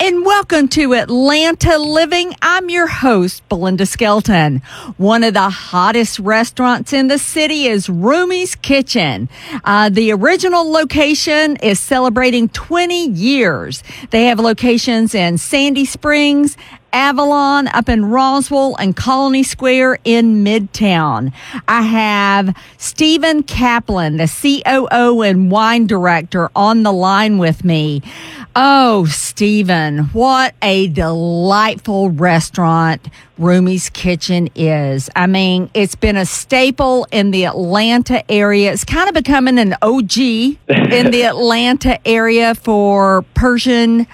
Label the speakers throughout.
Speaker 1: And welcome to Atlanta Living. I'm your host, Belinda Skelton. One of the hottest restaurants in the city is Rumi's Kitchen. The original location is celebrating 20 years. They have locations in Sandy Springs, Avalon, up in Roswell, and Colony Square in Midtown. I have Stephen Kaplan, the COO and wine director, on the line with me. Oh, Stephen, what a delightful restaurant Rumi's Kitchen is. I mean, it's been a staple in the Atlanta area. It's kind of becoming an OG in the Atlanta area for Persian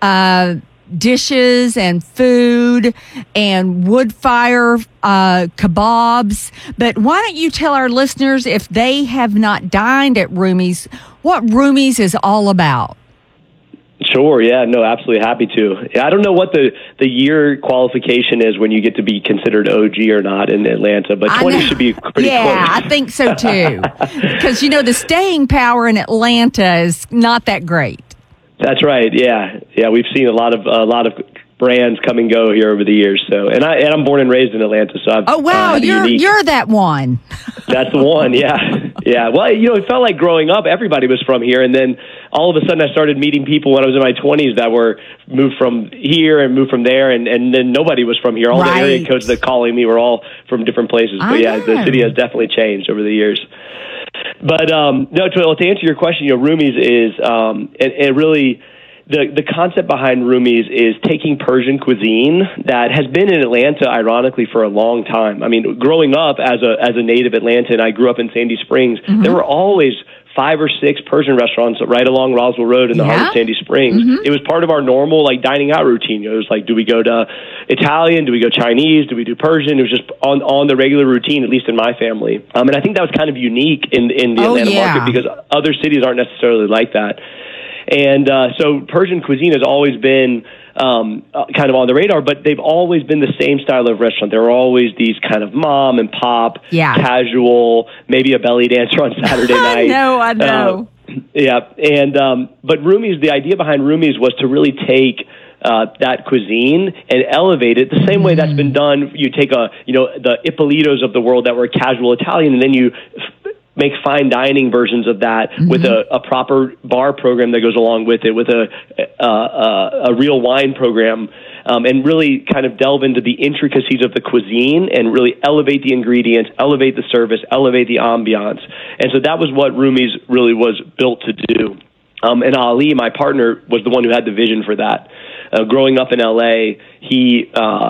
Speaker 1: dishes and food and wood fire kebabs. But why don't you tell our listeners, if they have not dined at Rumi's, what Rumi's is all about?
Speaker 2: Sure. Yeah. No, absolutely happy to. I don't know what the year qualification is when you get to be considered OG or not in Atlanta, but 20 should be pretty close.
Speaker 1: Yeah, I think so too. Because, you know, the staying power in Atlanta is not that great. That's
Speaker 2: right. Yeah. Yeah. We've seen a lot of brands come and go here over the years. So, and I'm born and raised in Atlanta. So I've,
Speaker 1: you're that one.
Speaker 2: That's the one. Yeah. Yeah. Well, you know, it felt like growing up, everybody was from here. And then all of a sudden I started meeting people when I was in my 20s that were moved from here and moved from there. And then nobody was from here. All the area codes that calling me were all from different places. But yeah, the city has definitely changed over the years. But no, to answer your question, you know, Rumi's is it really the concept behind Rumi's is taking Persian cuisine that has been in Atlanta, ironically, for a long time. I mean, growing up as a native Atlantan, I grew up in Sandy Springs. Mm-hmm. There were always 5 or 6 Persian restaurants right along Roswell Road in the heart of Sandy Springs. Mm-hmm. It was part of our normal dining out routine. It was like, do we go to Italian? Do we go Chinese? Do we do Persian? It was just on the regular routine, at least in my family. And I think that was kind of unique in the Atlanta market because other cities aren't necessarily like that. And so Persian cuisine has always been kind of on the radar, but they've always been the same style of restaurant. There were always these kind of mom and pop, casual, maybe a belly dancer on Saturday night.
Speaker 1: I know.
Speaker 2: And but Rumi's, the idea behind Rumi's was to really take that cuisine and elevate it the same way that's been done. You take the Ippolitos of the world that were casual Italian, and then you make fine dining versions of that with a proper bar program that goes along with it, with a real wine program, and really kind of delve into the intricacies of the cuisine and really elevate the ingredients, elevate the service, elevate the ambiance. And so that was what Rumi's really was built to do. And Ali, my partner, was the one who had the vision for that. Growing up in LA, he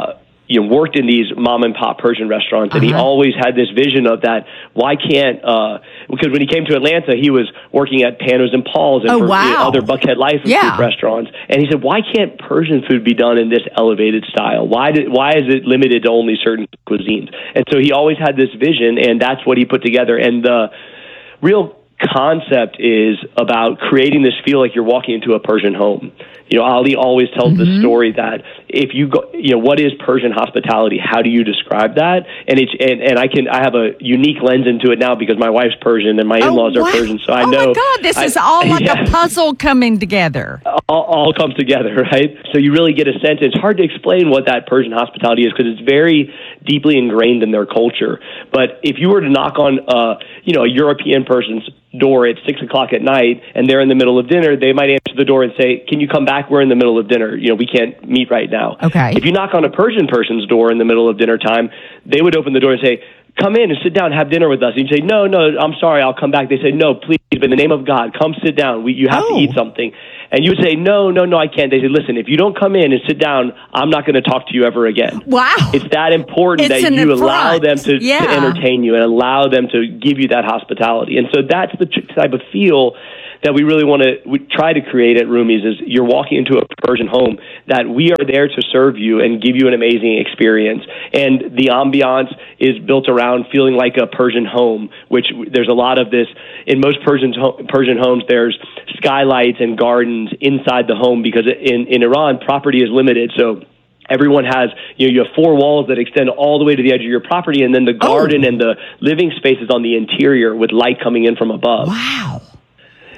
Speaker 2: worked in these mom and pop Persian restaurants, and he always had this vision of that. Why can't, because when he came to Atlanta, he was working at Panos and Paul's and other Buckhead Life food restaurants. And he said, why can't Persian food be done in this elevated style? Why is it limited to only certain cuisines? And so he always had this vision, and that's what he put together. And the real concept is about creating this feel like you're walking into a Persian home. You know, Ali always tells the story that if you go, what is Persian hospitality? How do you describe that? And I have a unique lens into it now because my wife's Persian and my in-laws are Persian, so I know.
Speaker 1: Oh my God, this is all like a puzzle coming together.
Speaker 2: All comes together, right? So you really get a sense. It's hard to explain what that Persian hospitality is because it's very deeply ingrained in their culture. But if you were to knock on, a European person's door at 6:00 at night and they're in the middle of dinner, they might answer the door and say, "Can you come back? We're in the middle of dinner. We can't meet right now."
Speaker 1: Okay.
Speaker 2: If you knock on a Persian person's door in the middle of dinner time, they would open the door and say, "Come in and sit down and have dinner with us." And you say, No, I'm sorry, I'll come back. They say, "No, please, in the name of God, come sit down. You have to eat something." And you would say, no, I can't. They say, "Listen, if you don't come in and sit down, I'm not going to talk to you ever again."
Speaker 1: Wow.
Speaker 2: It's that important that you allow them to entertain you and allow them to give you that hospitality. And so that's the type of feel that we really want to try to create at Rumi's is you're walking into a Persian home, that we are there to serve you and give you an amazing experience. And the ambiance is built around feeling like a Persian home, which there's a lot of this. In most Persian homes, there's skylights and gardens inside the home because in Iran, property is limited. So everyone has, you have 4 walls that extend all the way to the edge of your property, and then the garden and the living space is on the interior with light coming in from above.
Speaker 1: Wow.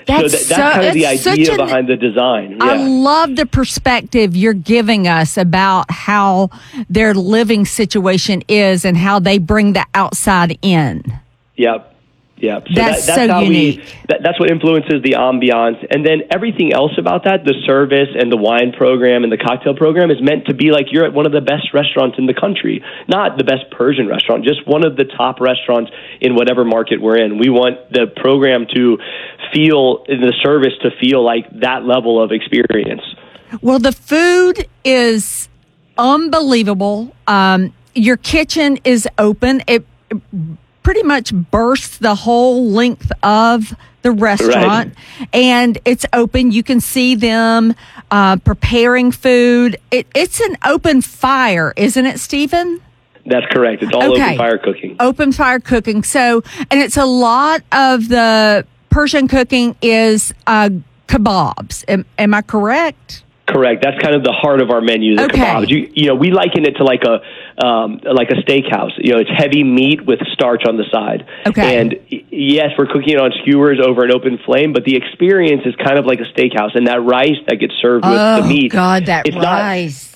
Speaker 2: That's kind of the idea behind the design. Yeah.
Speaker 1: I love the perspective you're giving us about how their living situation is and how they bring the outside in.
Speaker 2: Yep. Yeah, so
Speaker 1: that's
Speaker 2: that's
Speaker 1: so
Speaker 2: how
Speaker 1: unique.
Speaker 2: That's what influences the ambiance, and then everything else about that, the service and the wine program and the cocktail program is meant to be like you're at one of the best restaurants in the country, not the best Persian restaurant, just one of the top restaurants in whatever market we're in. We want the program to feel, the service to feel like that level of experience.
Speaker 1: Well, the food is unbelievable. Your kitchen is open. It pretty much bursts the whole length of the restaurant, right. And it's open. You can see them preparing food. It's an open fire, isn't it, Stephen?
Speaker 2: That's correct. It's all open fire cooking.
Speaker 1: Open fire cooking. So, and it's a lot of the Persian cooking is kebabs. Am I correct?
Speaker 2: Correct. That's kind of the heart of our menu, the kebabs. You know, we liken it to like a steakhouse. You know, it's heavy meat with starch on the side.
Speaker 1: Okay.
Speaker 2: And yes, we're cooking it on skewers over an open flame, but the experience is kind of like a steakhouse. And that rice that gets served with the meat.
Speaker 1: Oh, God, that rice.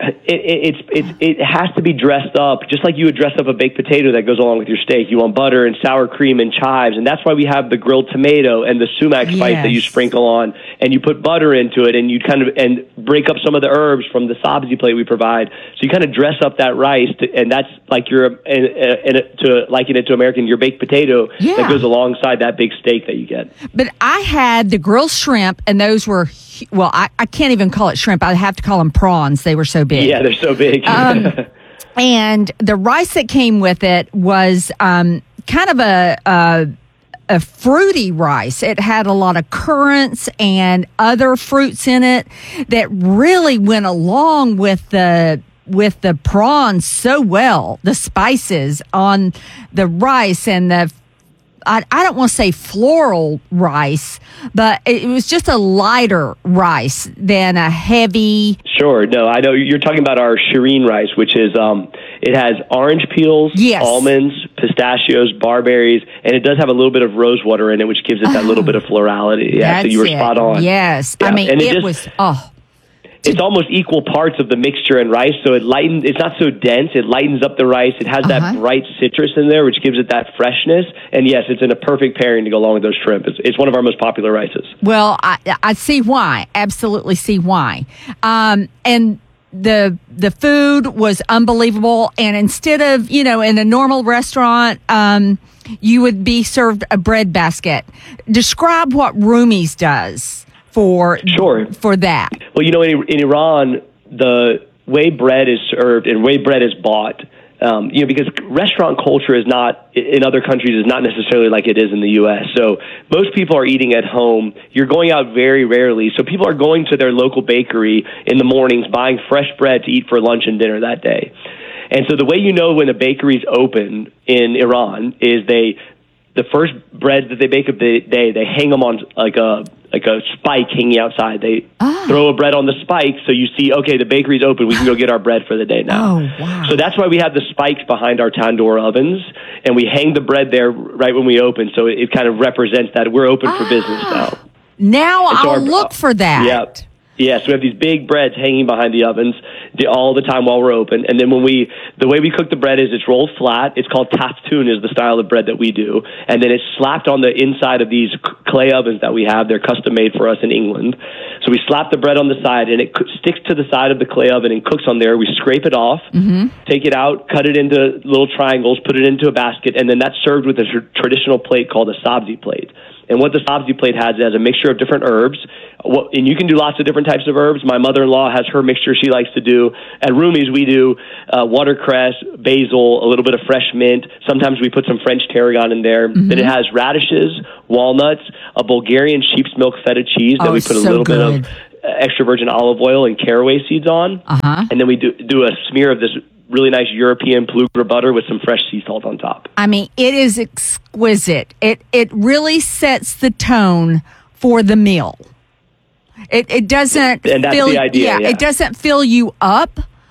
Speaker 2: It has to be dressed up just like you would dress up a baked potato that goes along with your steak. You want butter and sour cream and chives, and that's why we have the grilled tomato and the sumac spice that you sprinkle on, and you put butter into it, and you kind of and break up some of the herbs from the sabzi plate we provide. So you kind of dress up that rice, and that's like to liken it to American, your baked potato that goes alongside that big steak that you get.
Speaker 1: But I had the grilled shrimp, and those were. Well, I can't even call it shrimp. I have to call them prawns. They were so big.
Speaker 2: Yeah, they're so big.
Speaker 1: And the rice that came with it was kind of a fruity rice. It had a lot of currants and other fruits in it that really went along with the prawns so well. The spices on the rice and the I don't want to say floral rice, but it was just a lighter rice than a heavy.
Speaker 2: Sure. No, I know you're talking about our shireen rice, which is it has orange peels, almonds, pistachios, barberries, and it does have a little bit of rose water in it, which gives it that little bit of florality. Yeah, so you were spot on.
Speaker 1: Yes.
Speaker 2: Yeah.
Speaker 1: I mean, it was.
Speaker 2: It's almost equal parts of the mixture and rice, so it lightens. It's not so dense. It lightens up the rice. It has that bright citrus in there, which gives it that freshness. And yes, it's in a perfect pairing to go along with those shrimp. It's one of our most popular rices.
Speaker 1: Well, I see why. Absolutely see why. And the food was unbelievable. And instead of in a normal restaurant, you would be served a bread basket. Describe what Rumi's does. For that.
Speaker 2: Well, in Iran, the way bread is served and way bread is bought, because restaurant culture is not, in other countries, is not necessarily like it is in the U.S. So most people are eating at home. You're going out very rarely. So people are going to their local bakery in the mornings, buying fresh bread to eat for lunch and dinner that day. And so the way you know when a bakery's open in Iran is the first bread that they bake of the day, they hang them on like a spike hanging outside. They throw a bread on the spike, so you see, okay, the bakery's open. We can go get our bread for the day now.
Speaker 1: Oh, wow.
Speaker 2: So that's why we have the spikes behind our tandoor ovens, and we hang the bread there right when we open, so it kind of represents that we're open for business now.
Speaker 1: Now I'll look for that.
Speaker 2: Yeah. Yes, we have these big breads hanging behind the ovens all the time while we're open. And then the way we cook the bread is it's rolled flat. It's called taftoon is the style of bread that we do. And then it's slapped on the inside of these clay ovens that we have. They're custom made for us in England. So we slap the bread on the side, and it sticks to the side of the clay oven and cooks on there. We scrape it off, take it out, cut it into little triangles, put it into a basket, and then that's served with a traditional plate called a sabzi plate. And what the sabzi plate has a mixture of different herbs. And you can do lots of different types of herbs. My mother-in-law has her mixture she likes to do. At Rumi's, we do watercress, basil, a little bit of fresh mint. Sometimes we put some French tarragon in there. Then it has radishes, walnuts, a Bulgarian sheep's milk feta cheese that we put a little bit of extra virgin olive oil and caraway seeds on. And then we do a smear of this really nice European Plugra butter with some fresh sea salt on top.
Speaker 1: I mean, it is exquisite. It really sets the tone for the meal. It doesn't
Speaker 2: and that's
Speaker 1: fill,
Speaker 2: the idea,
Speaker 1: it doesn't fill you up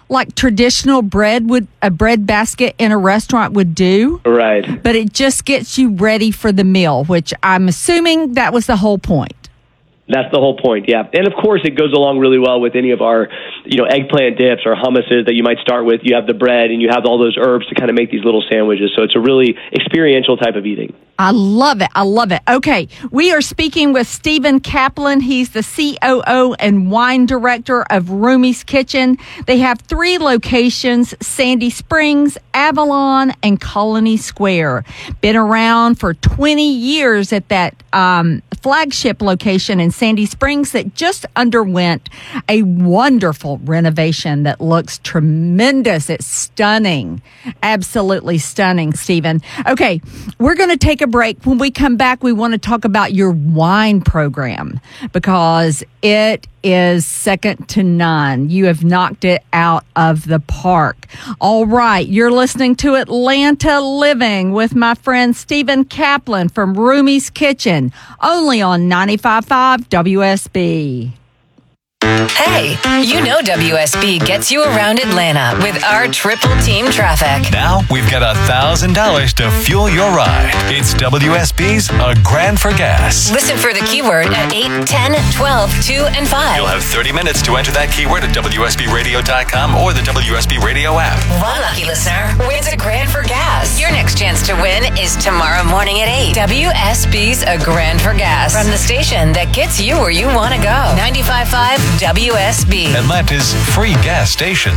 Speaker 1: like traditional a bread basket in a restaurant would do.
Speaker 2: Right.
Speaker 1: But it just gets you ready for the meal, which I'm assuming that was the whole point.
Speaker 2: That's the whole point, yeah. And of course, it goes along really well with any of our, eggplant dips or hummuses that you might start with. You have the bread and you have all those herbs to kind of make these little sandwiches. So it's a really experiential type of eating.
Speaker 1: I love it. I love it. Okay. We are speaking with Stephen Kaplan. He's the COO and wine director of Rumy's Kitchen. They have 3 locations, Sandy Springs, Avalon, and Colony Square. Been around for 20 years at that flagship location in Sandy Springs that just underwent a wonderful renovation that looks tremendous. It's stunning. Absolutely stunning, Stephen. Okay. We're going to take a break. When we come back, we want to talk about your wine program because it is second to none. You have knocked it out of the park. All right. You're listening to Atlanta Living with my friend Stephen Kaplan from Rumy's Kitchen, only on 95.5 WSB.
Speaker 3: Hey, you know WSB gets you around Atlanta with our triple team traffic.
Speaker 4: Now we've got $1,000 to fuel your ride. It's WSB's A Grand for Gas.
Speaker 3: Listen for the keyword at 8, 10, 12, 2, and 5.
Speaker 4: You'll have 30 minutes to enter that keyword at WSBRadio.com or the WSB Radio app.
Speaker 3: One lucky listener wins a grand for gas. Your next chance to win is tomorrow morning at 8. WSB's A Grand for Gas from the station that gets you where you want to go. 95.5 WSB.
Speaker 4: Atlanta's free gas station.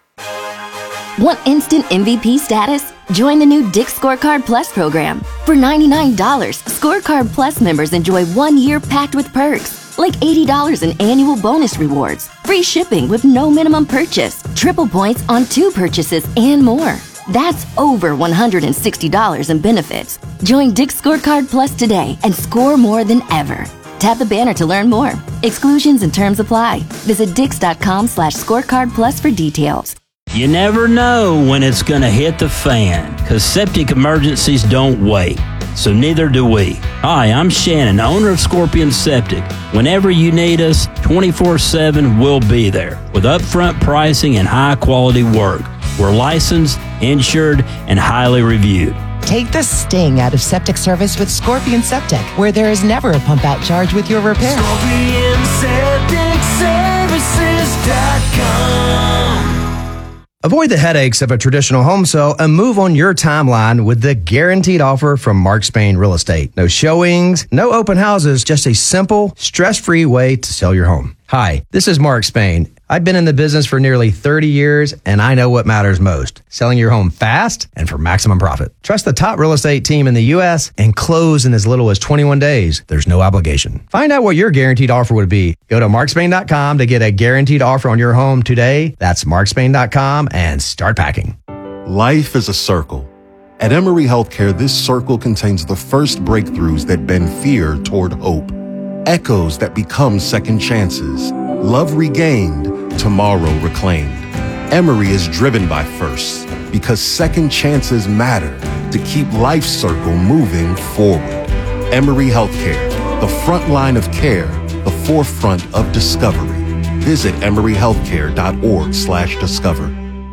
Speaker 5: Want instant MVP status? Join the new Dick's Scorecard Plus program. For $99, Scorecard Plus members enjoy 1 year packed with perks, like $80 in annual bonus rewards, free shipping with no minimum purchase, triple points on 2 purchases, and more. That's over $160 in benefits. Join Dick's Scorecard Plus today and score more than ever. Tap the banner to learn more. Exclusions and terms apply. Visit Dix.com/scorecard+ for details.
Speaker 6: You never know when it's going to hit the fan, because septic emergencies don't wait. So neither do we. Hi, I'm Shannon, owner of Scorpion Septic. Whenever you need us, 24/7 we'll be there with upfront pricing and high-quality work. We're licensed, insured, and highly reviewed.
Speaker 7: Take the sting out of septic service with Scorpion Septic, where there is never a pump-out charge with your repair.
Speaker 8: ScorpionSepticServices.com. Avoid the headaches of a traditional home sale and move on your timeline with the guaranteed offer from Mark Spain Real Estate. No showings, no open houses, just a simple, stress-free way to sell your home. Hi, this is Mark Spain. I've been in the business for nearly 30 years, and I know what matters most. Selling your home fast and for maximum profit. Trust the top real estate team in the U.S. and close in as little as 21 days. There's no obligation. Find out what your guaranteed offer would be. Go to markspain.com to get a guaranteed offer on your home today. That's markspain.com and start packing.
Speaker 9: Life is a circle. At Emory Healthcare, this circle contains the first breakthroughs that bend fear toward hope. Echoes that become second chances. Love regained, tomorrow reclaimed. Emory is driven by firsts because second chances matter to keep life's circle moving forward. Emory Healthcare, the front line of care, the forefront of discovery. Visit emoryhealthcare.org/discover.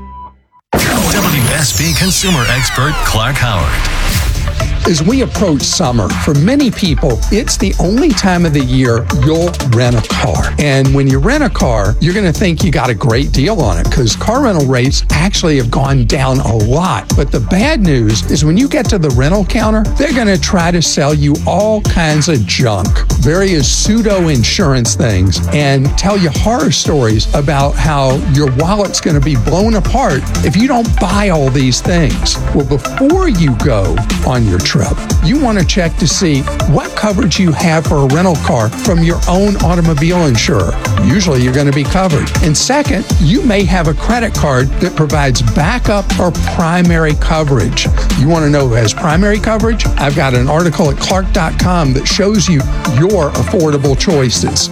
Speaker 4: WSB consumer expert Clark Howard.
Speaker 10: As we approach summer, for many people, it's the only time of the year you'll rent a car. And when you rent a car, you're going to think you got a great deal on it because car rental rates actually have gone down a lot. But the bad news is when you get to the rental counter, they're going to try to sell you all kinds of junk, various pseudo insurance things, and tell you horror stories about how your wallet's going to be blown apart if you don't buy all these things. Well, before you go on your trip, you want to check to see what coverage you have for a rental car from your own automobile insurer. Usually you're going to be covered. And second, you may have a credit card that provides backup or primary coverage. You want to know who has primary coverage? I've got an article at Clark.com that shows you your affordable choices.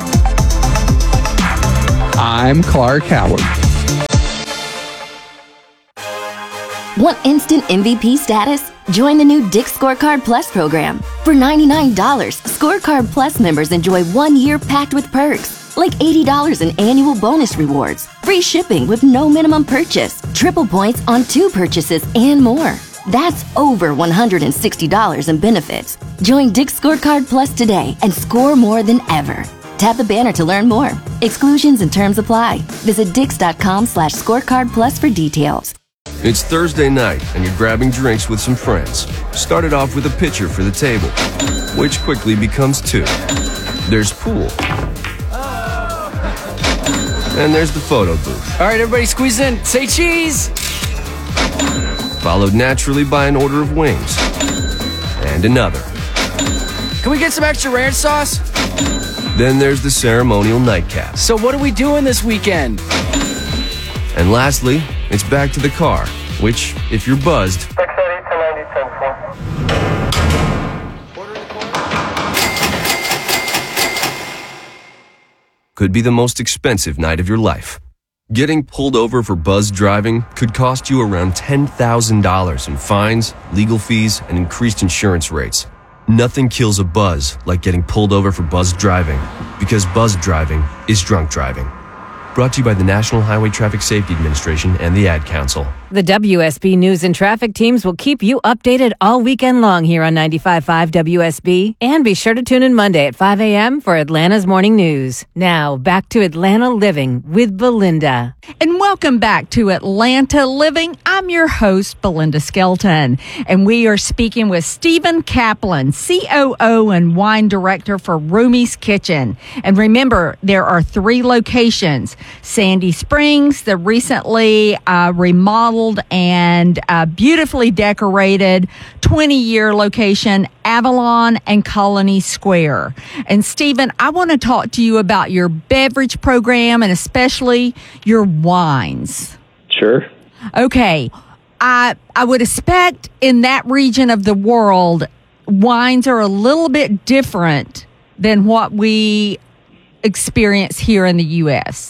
Speaker 10: I'm Clark Howard.
Speaker 5: Want instant MVP status? Join the new Dick's Scorecard Plus program. For $99, Scorecard Plus members enjoy 1 year packed with perks, like $80 in annual bonus rewards, free shipping with no minimum purchase, triple points on 2 purchases, and more. That's over $160 in benefits. Join Dick's Scorecard Plus today and score more than ever. Tap the banner to learn more. Exclusions and terms apply. Visit Dix.com/scorecard plus for details.
Speaker 11: It's Thursday night and you're grabbing drinks with some friends. Started off with a pitcher for the table, which quickly becomes 2. There's pool. And there's the photo booth.
Speaker 12: All right, everybody squeeze in. Say cheese.
Speaker 11: Followed naturally by an order of wings. And another.
Speaker 12: Can we get some extra ranch sauce?
Speaker 11: Then there's the ceremonial nightcap.
Speaker 12: So what are we doing this weekend?
Speaker 11: And lastly, it's back to the car, which, if you're buzzed, could be the most expensive night of your life. Getting pulled over for buzz driving could cost you around $10,000 in fines, legal fees, and increased insurance rates. Nothing kills a buzz like getting pulled over for buzz driving, because buzz driving is drunk driving. Brought to you by the National Highway Traffic Safety Administration and the Ad Council.
Speaker 3: The WSB News and Traffic teams will keep you updated all weekend long here on 95.5 WSB. And be sure to tune in Monday at 5 a.m. for Atlanta's Morning News. Now, back to Atlanta Living with Belinda.
Speaker 1: And welcome back to Atlanta Living. I'm your host, Belinda Skelton. And we are speaking with Stephen Kaplan, COO and wine director for Rumie's Kitchen. And remember, there are 3 locations. Sandy Springs, the recently remodeled and beautifully decorated 20-year location, Avalon and Colony Square. And Stephen, I want to talk to you about your beverage program and especially your wines.
Speaker 2: Sure.
Speaker 1: Okay. I would expect in that region of the world, wines are a little bit different than what we experience here in the U.S.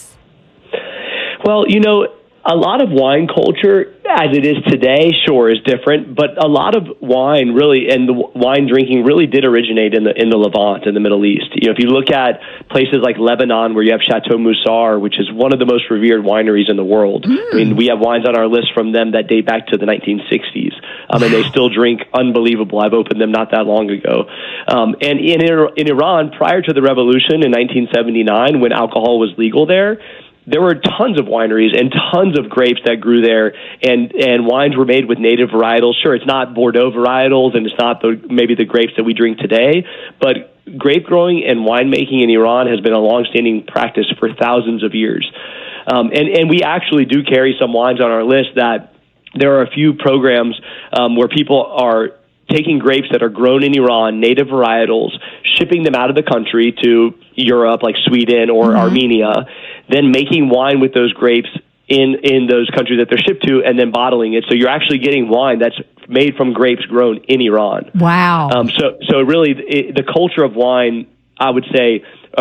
Speaker 2: Well, a lot of wine culture, as it is today, sure, is different, but a lot of wine really, and the wine drinking really did originate in the Levant, in the Middle East. If you look at places like Lebanon, where you have Chateau Moussar, which is one of the most revered wineries in the world. I mean, we have wines on our list from them that date back to the 1960s, and they still drink unbelievable. I've opened them not that long ago. And in Iran, prior to the revolution in 1979, when alcohol was legal there were tons of wineries and tons of grapes that grew there, and wines were made with native varietals. Sure, it's not Bordeaux varietals, and it's not maybe the grapes that we drink today, but grape growing and winemaking in Iran has been a long-standing practice for thousands of years. And we actually do carry some wines on our list that there are a few programs where people are taking grapes that are grown in Iran, native varietals, shipping them out of the country to Europe, like Sweden or Armenia, then making wine with those grapes in those countries that they're shipped to, and then bottling it. So you're actually getting wine that's made from grapes grown in Iran.
Speaker 1: Wow.
Speaker 2: So really, the culture of wine, I would say,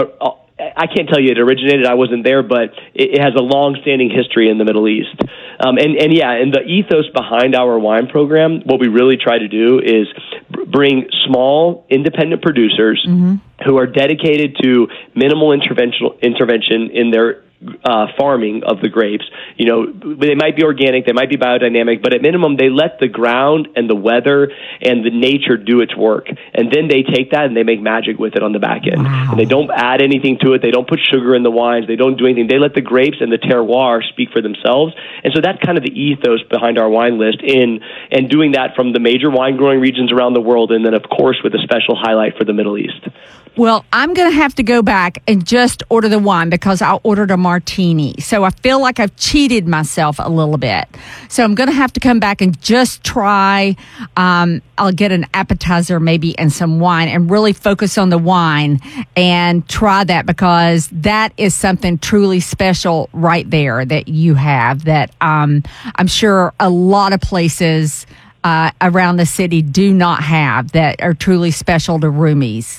Speaker 2: I can't tell you it originated. I wasn't there, but it has a long-standing history in the Middle East. And the ethos behind our wine program, what we really try to do is bring small, independent producers who are dedicated to minimal intervention in their farming of the grapes. They might be organic, they might be biodynamic, but at minimum, they let the ground and the weather and the nature do its work. And then they take that and they make magic with it on the back end. Wow. And they don't add anything to it. They don't put sugar in the wines. They don't do anything. They let the grapes and the terroir speak for themselves. And so that's kind of the ethos behind our wine list and doing that from the major wine growing regions around the world. And then, of course, with a special highlight for the Middle East.
Speaker 1: Well, I'm going to have to go back and just order the wine because I ordered a martini. So I feel like I've cheated myself a little bit. So I'm going to have to come back and just try. I'll get an appetizer maybe and some wine and really focus on the wine and try that because that is something truly special right there that you have that I'm sure a lot of places around the city do not have that are truly special to Rumie's.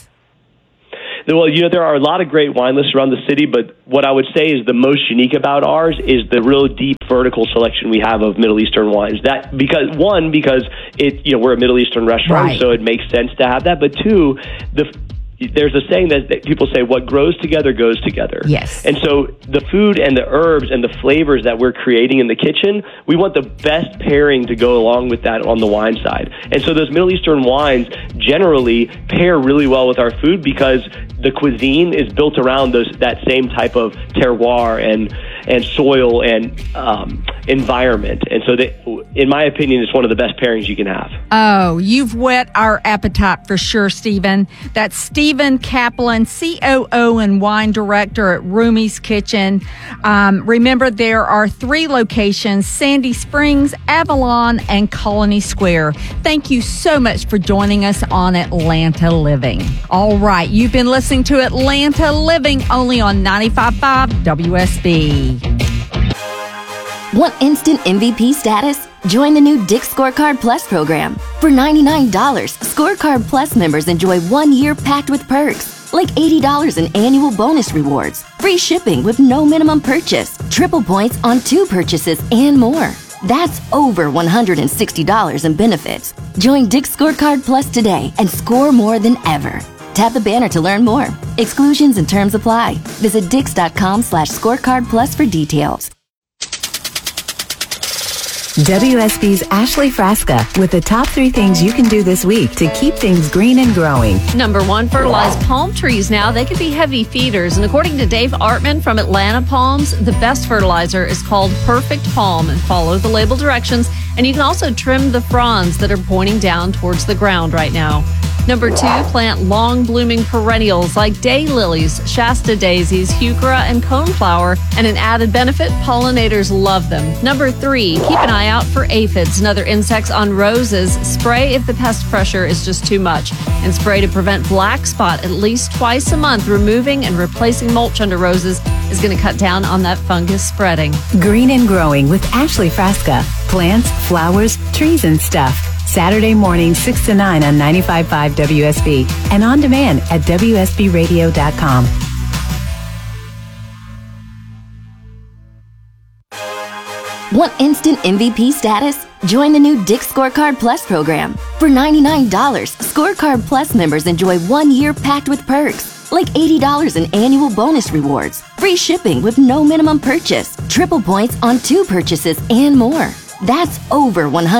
Speaker 2: Well, there are a lot of great wine lists around the city, but what I would say is the most unique about ours is the real deep vertical selection we have of Middle Eastern wines. That because we're a Middle Eastern restaurant, right. So it makes sense to have that. But two, there's a saying that people say, what grows together goes together.
Speaker 1: Yes.
Speaker 2: And so the food and the herbs and the flavors that we're creating in the kitchen, we want the best pairing to go along with that on the wine side. And so those Middle Eastern wines generally pair really well with our food because the cuisine is built around that same type of terroir and soil and environment. And so in my opinion, it's one of the best pairings you can have.
Speaker 1: Oh, you've whet our appetite for sure, Stephen. That's Stephen Kaplan, COO and wine director at Rumi's Kitchen. Remember, there are 3 locations: Sandy Springs, Avalon, and Colony Square. Thank you so much for joining us on Atlanta Living. All right, you've been listening to Atlanta Living only on 95.5 WSB.
Speaker 5: Want instant MVP status? Join the new Dick's Scorecard Plus program. For $99, Scorecard Plus members enjoy 1 year packed with perks, like $80 in annual bonus rewards, free shipping with no minimum purchase, triple points on 2 purchases, and more. That's over $160 in benefits. Join Dick's Scorecard Plus today and score more than ever. Tap the banner to learn more. Exclusions and terms apply. Visit dix.com/scorecard plus for details.
Speaker 13: WSB's Ashley Frasca with the top 3 things you can do this week to keep things green and growing.
Speaker 14: Number 1, fertilize palm trees now. They can be heavy feeders. And according to Dave Artman from Atlanta Palms, the best fertilizer is called Perfect Palm, and follow the label directions. And you can also trim the fronds that are pointing down towards the ground right now. Number 2, plant long-blooming perennials like daylilies, Shasta daisies, heuchera, and coneflower. And an added benefit, pollinators love them. Number 3, keep an eye out for aphids and other insects on roses. Spray if the pest pressure is just too much. And spray to prevent black spot at least twice a month. Removing and replacing mulch under roses is going to cut down on that fungus spreading.
Speaker 13: Green and growing with Ashley Frasca. Plants, flowers, trees, and stuff. Saturday morning, 6 to 9 on 95.5 WSB and on demand at WSBradio.com.
Speaker 5: Want instant MVP status? Join the new Dick's Scorecard Plus program. For $99, Scorecard Plus members enjoy 1 year packed with perks, like $80 in annual bonus rewards, free shipping with no minimum purchase, triple points on 2 purchases, and more. That's over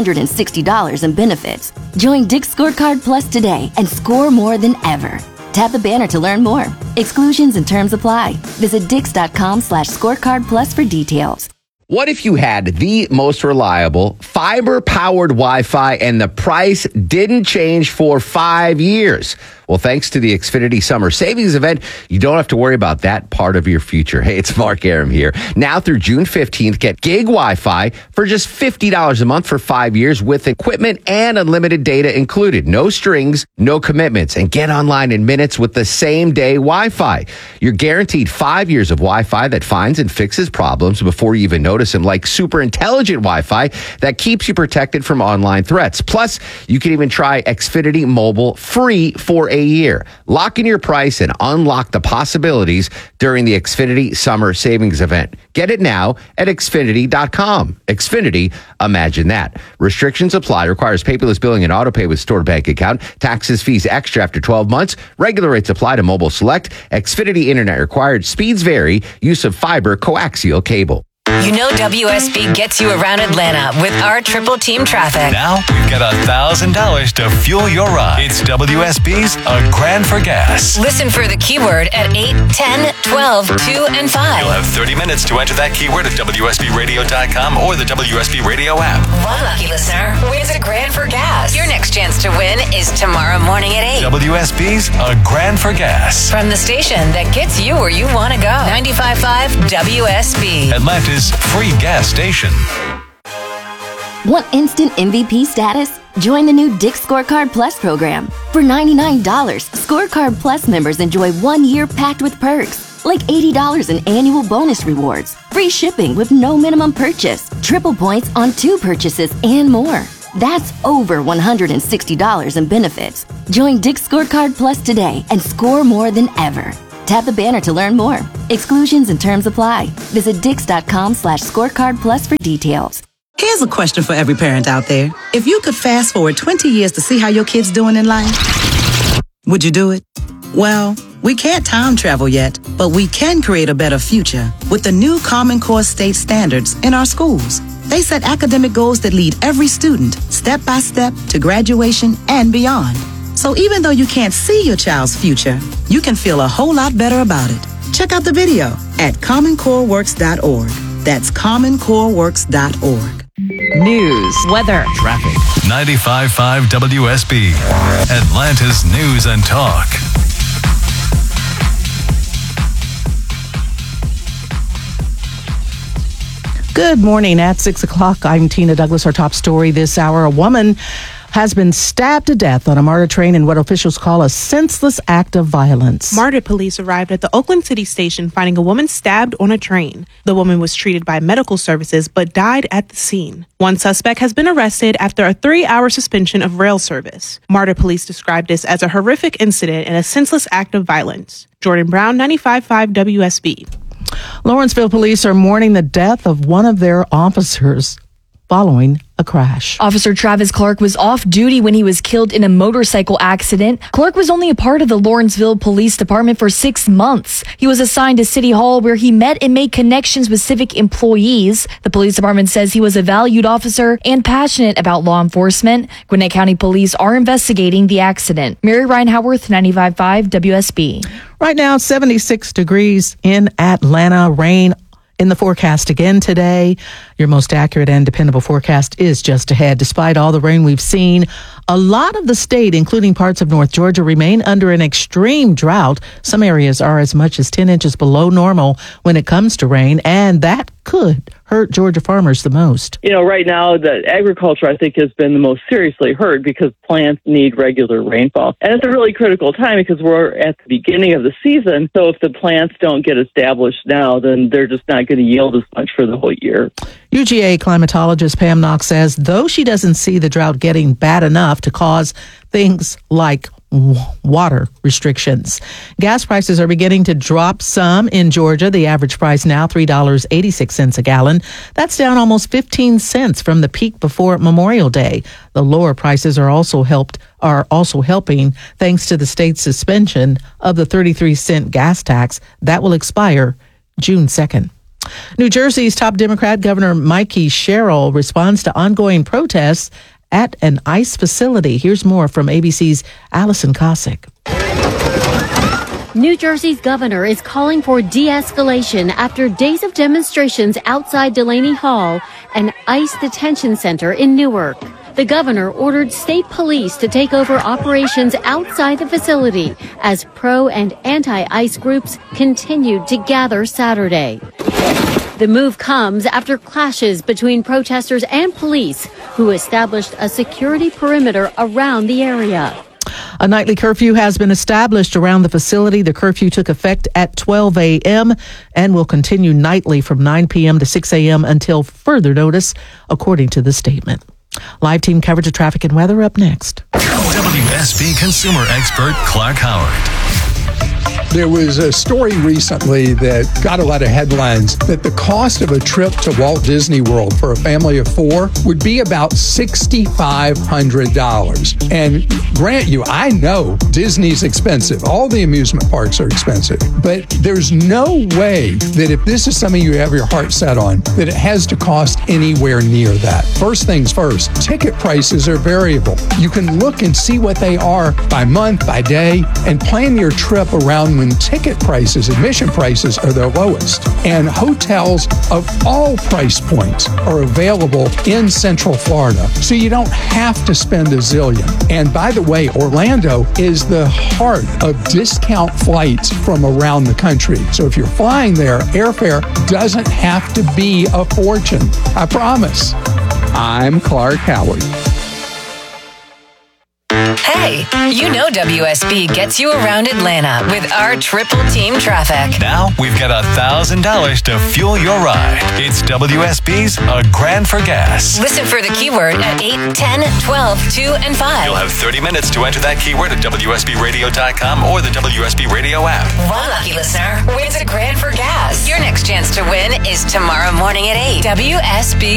Speaker 5: $160 in benefits. Join Dick's Scorecard Plus today and score more than ever. Tap the banner to learn more. Exclusions and terms apply. Visit dix.com/scorecard plus for details.
Speaker 15: What if you had the most reliable fiber-powered Wi-Fi and the price didn't change for 5 years? Well, thanks to the Xfinity Summer Savings Event, you don't have to worry about that part of your future. Hey, it's Mark Aram here. Now through June 15th, get gig Wi-Fi for just $50 a month for 5 years with equipment and unlimited data included. No strings, no commitments, and get online in minutes with the same-day Wi-Fi. You're guaranteed 5 years of Wi-Fi that finds and fixes problems before you even notice them, like super intelligent Wi-Fi that keeps you protected from online threats. Plus, you can even try Xfinity Mobile free for a year. Lock in your price and unlock the possibilities during the Xfinity Summer Savings Event. Get it now at Xfinity.com. Xfinity, imagine that. Restrictions apply. Requires paperless billing and autopay with stored bank account. Taxes, fees extra after 12 months. Regular rates apply to Mobile Select. Xfinity Internet required. Speeds vary. Use of fiber coaxial cable.
Speaker 3: You know WSB gets you around Atlanta with our triple team traffic.
Speaker 4: Now we've got $1,000 to fuel your ride. It's WSB's A Grand for Gas.
Speaker 3: Listen for the keyword at 8, 10, 12, 2, and 5.
Speaker 4: You'll have 30 minutes to enter that keyword at WSBradio.com or the WSB Radio app.
Speaker 3: One lucky listener wins a grand for gas. Your next chance to win is tomorrow morning at 8.
Speaker 4: WSB's A Grand for Gas.
Speaker 3: From the station that gets you where you want to go. 95.5 WSB.
Speaker 4: Atlanta's free gas station.
Speaker 5: Want instant MVP status? Join the new Dick's Scorecard Plus program. For $99, Scorecard Plus members enjoy 1 year packed with perks, like $80 in annual bonus rewards, free shipping with no minimum purchase, triple points on 2 purchases, and more. That's over $160 in benefits. Join Dick's Scorecard Plus today and score more than ever. Tap the banner to learn more. Exclusions and terms apply. Visit dix.com/scorecard plus for details.
Speaker 16: Here's a question for every parent out there. If you could fast forward 20 years to see how your kid's doing in life, would you do it? Well, we can't time travel yet, but we can create a better future with the new Common Core state standards in our schools. They set academic goals that lead every student step by step to graduation and beyond. So even though you can't see your child's future, you can feel a whole lot better about it. Check out the video at commoncoreworks.org. That's commoncoreworks.org.
Speaker 1: News, weather,
Speaker 4: traffic. 95.5 WSB, Atlanta's News and Talk.
Speaker 17: Good morning. At 6 o'clock, I'm Tina Douglas. Our top story this hour, a woman has been stabbed to death on a MARTA train in what officials call a senseless act of violence.
Speaker 18: MARTA police arrived at the Oakland City station finding a woman stabbed on a train. The woman was treated by medical services but died at the scene. One suspect has been arrested after a 3-hour suspension of rail service. MARTA police described this as a horrific incident and a senseless act of violence. Jordan Brown, 95.5 WSB.
Speaker 17: Lawrenceville police are mourning the death of one of their officers following a crash.
Speaker 19: Officer Travis Clark was off duty when he was killed in a motorcycle accident. Clark was only a part of the Lawrenceville Police Department for 6 months. He was assigned to City Hall where he met and made connections with civic employees. The police department says he was a valued officer and passionate about law enforcement. Gwinnett County Police are investigating the accident. Mary Ryan Howarth, 95.5 WSB.
Speaker 17: Right now, 76 degrees in Atlanta. Rain in the forecast again today. Your most accurate and dependable forecast is just ahead. Despite all the rain we've seen, a lot of the state, including parts of North Georgia, remain under an extreme drought. Some areas are as much as 10 inches below normal when it comes to rain, and that could hurt Georgia farmers the most.
Speaker 20: You know, right now, the agriculture, I think, has been the most seriously hurt because plants need regular rainfall. And it's a really critical time because we're at the beginning of the season. So if the plants don't get established now, then they're just not going to yield as much for the whole year.
Speaker 17: UGA climatologist Pam Knox says, though she doesn't see the drought getting bad enough to cause things like water restrictions. Gas prices are beginning to drop some in Georgia. The average price now $3.86 a gallon. That's down almost 15 cents from the peak before Memorial Day. The lower prices are also helping thanks to the state's suspension of the 33-cent gas tax that will expire June 2nd. New Jersey's top Democrat Governor Mikey Sherrill responds to ongoing protests at an ICE facility. Here's more from ABC's Allison Cossack.
Speaker 21: New Jersey's governor is calling for de-escalation after days of demonstrations outside Delaney Hall, an ICE detention center in Newark. The governor ordered state police to take over operations outside the facility as pro and anti-ICE groups continued to gather Saturday. The move comes after clashes between protesters and police, who established a security perimeter around the area.
Speaker 17: A nightly curfew has been established around the facility. The curfew took effect at 12 a.m. and will continue nightly from 9 p.m. to 6 a.m. until further notice, according to the statement. Live team coverage of traffic and weather up next.
Speaker 4: WSB consumer expert Clark Howard.
Speaker 10: There was a story recently that got a lot of headlines that the cost of a trip to Walt Disney World for a family of 4 would be about $6,500. And grant you, I know Disney's expensive. All the amusement parks are expensive. But there's no way that if this is something you have your heart set on, that it has to cost anywhere near that. First things first, ticket prices are variable. You can look and see what they are by month, by day, and plan your trip around when ticket prices, admission prices are their lowest. And hotels of all price points are available in Central Florida, so you don't have to spend a zillion. And by the way, Orlando is the heart of discount flights from around the country. So if you're flying there, airfare doesn't have to be a fortune. I promise. I'm Clark Howard.
Speaker 3: Hey, you know WSB gets you around Atlanta with our triple team traffic.
Speaker 4: Now we've got $1,000 to fuel your ride. It's WSB's A Grand for Gas.
Speaker 3: Listen for the keyword at 8, 10, 12, 2, and 5.
Speaker 4: You'll have 30 minutes to enter that keyword at WSBRadio.com or the WSB Radio app.
Speaker 3: One lucky listener wins a grand for gas. Your next chance to win is tomorrow morning at 8. WSB